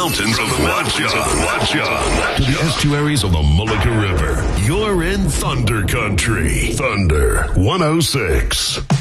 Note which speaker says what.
Speaker 1: mountains of Watchung to the estuaries of the Mullica River, you're in Thunder Country. Thunder 106.